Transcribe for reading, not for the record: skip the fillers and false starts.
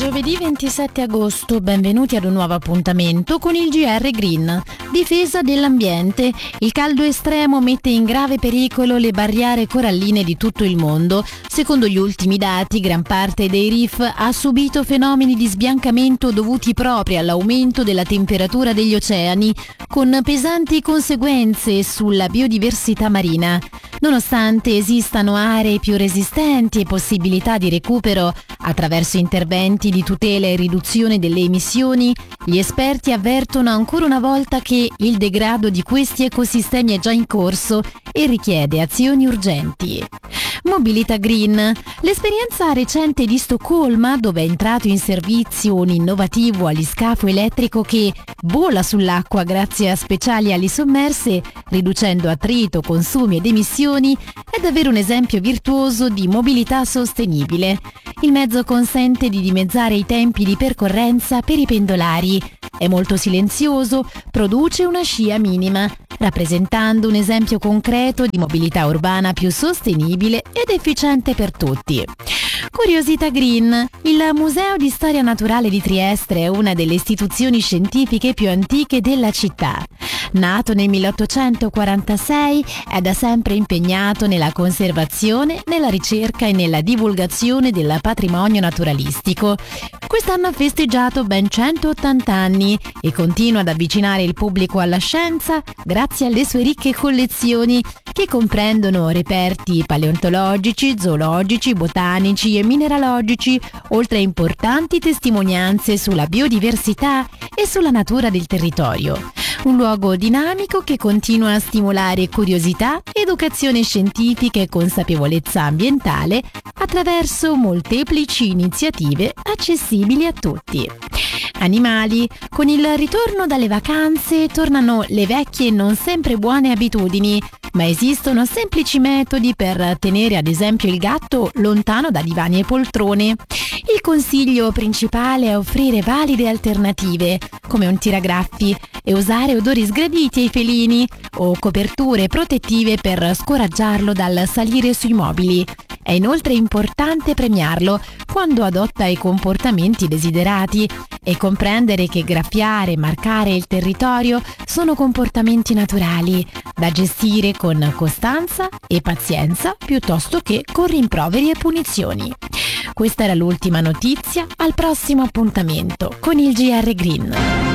giovedì 27 agosto, benvenuti ad un nuovo appuntamento con il GR Green. Difesa dell'ambiente. Il caldo estremo mette in grave pericolo le barriere coralline di tutto il mondo. Secondo gli ultimi dati, gran parte dei reef ha subito fenomeni di sbiancamento dovuti proprio all'aumento della temperatura degli oceani, con pesanti conseguenze sulla biodiversità marina. Nonostante esistano aree più resistenti e possibilità di recupero attraverso interventi di tutela e riduzione delle emissioni, gli esperti avvertono ancora una volta che il degrado di questi ecosistemi è già in corso e richiede azioni urgenti. Mobilità Green. L'esperienza recente di Stoccolma, dove è entrato in servizio un innovativo aliscafo elettrico che vola sull'acqua grazie a speciali ali sommerse, riducendo attrito, consumi ed emissioni, è davvero un esempio virtuoso di mobilità sostenibile. Il mezzo consente di dimezzare i tempi di percorrenza per i pendolari. È molto silenzioso, produce una scia minima, rappresentando un esempio concreto di mobilità urbana più sostenibile ed efficiente per tutti. Curiosità Green. Il Museo di Storia Naturale di Trieste è una delle istituzioni scientifiche più antiche della città. Nato nel 1846, è da sempre impegnato nella conservazione, nella ricerca e nella divulgazione del patrimonio naturalistico. Quest'anno ha festeggiato ben 180 anni e continua ad avvicinare il pubblico alla scienza grazie alle sue ricche collezioni che comprendono reperti paleontologici, zoologici, botanici e mineralogici, oltre a importanti testimonianze sulla biodiversità e sulla natura del territorio. Un luogo dinamico che continua a stimolare curiosità, educazione scientifica e consapevolezza ambientale attraverso molteplici iniziative accessibili a tutti. Animali. Con il ritorno dalle vacanze tornano le vecchie e non sempre buone abitudini, ma esistono semplici metodi per tenere ad esempio il gatto lontano da divani e poltrone. Il consiglio principale è offrire valide alternative, come un tiragraffi, e usare odori sgraditi ai felini o coperture protettive per scoraggiarlo dal salire sui mobili. È inoltre importante premiarlo quando adotta i comportamenti desiderati e comprendere che graffiare e marcare il territorio sono comportamenti naturali, da gestire con costanza e pazienza piuttosto che con rimproveri e punizioni. Questa era l'ultima notizia, al prossimo appuntamento con il GR Green.